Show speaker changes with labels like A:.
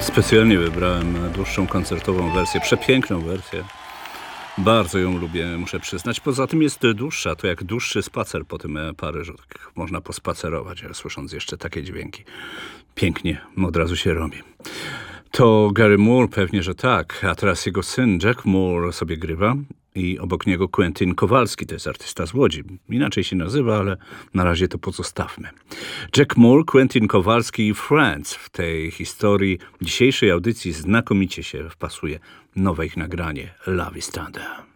A: Specjalnie wybrałem dłuższą koncertową wersję, przepiękną wersję. Bardzo ją lubię, muszę przyznać. Poza tym jest dłuższa, to jak dłuższy spacer po tym Paryżu. Tak można pospacerować, słysząc jeszcze takie dźwięki. Pięknie, od razu się robi. To Gary Moore, pewnie, że tak. A teraz jego syn Jack Moore sobie grywa i obok niego Quentin Kowalski, to jest artysta z Łodzi. Inaczej się nazywa, ale na razie to pozostawmy. Jack Moore, Quentin Kowalski i Friends. W tej historii dzisiejszej audycji znakomicie się wpasuje nowe ich nagranie Love is Thunder.